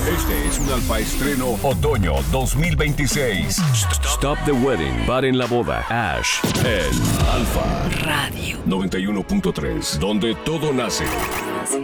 Este es un Alfa Estreno Otoño 2026. Stop the Wedding. Paren la boda. Ash en Alfa Radio 91.3, donde todo nace.